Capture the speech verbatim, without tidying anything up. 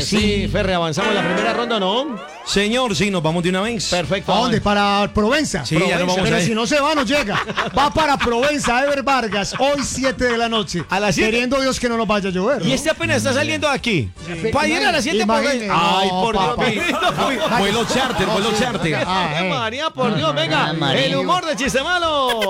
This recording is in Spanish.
Sí, Ferre, avanzamos la primera ronda, ¿no? Señor, sí, nos vamos de una vez. Perfecto. ¿A dónde? Para Provenza. Sí, ya nos vamos Pero a ir. si no se va, no llega. Va para Provenza, Ever Vargas, hoy siete de la noche. A las siete. Queriendo Dios que no nos vaya a llover. Y ¿no? este apenas está saliendo de aquí. Para ir a las siete por Imagine- Ay, no, por papá. Dios. Vuelo charter, vuelo charter. Ah, eh. María, por Dios, venga. Ah, María. El humor de Chiste Malo.